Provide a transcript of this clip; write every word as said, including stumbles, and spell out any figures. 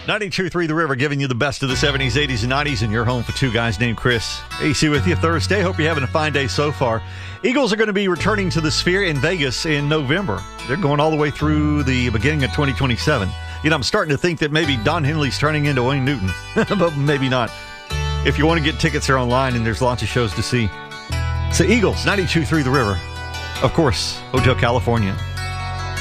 ninety-two point three The River, giving you the best of the seventies, eighties, and nineties, and your home for two guys named Chris. A C with you Thursday. Hope you're having a fine day so far. Eagles are going to be returning to the Sphere in Vegas in November. They're going all the way through the beginning of twenty twenty-seven. You know, I'm starting to think that maybe Don Henley's turning into Wayne Newton, but maybe not. If you want to get tickets, they're online, and there's lots of shows to see. So Eagles, ninety-two point three The River. Of course, Hotel California.